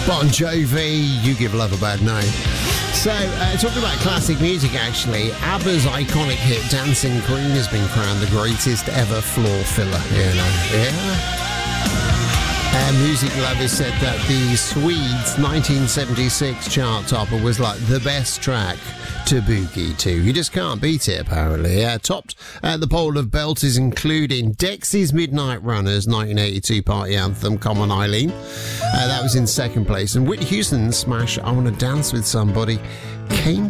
Bon Jovi, You Give Love a Bad Name. So, talking about classic music, actually, ABBA's iconic hit Dancing Queen has been crowned the greatest ever floor filler, you know. Yeah. Music lovers said that the Swedes' 1976 chart topper was like the best track to boogie to. You just can't beat it, apparently. Topped the poll of belters, including Dexy's Midnight Runners' 1982 party anthem, Come On Eileen. That was in second place. And Whitney Houston's smash I Want to Dance With Somebody came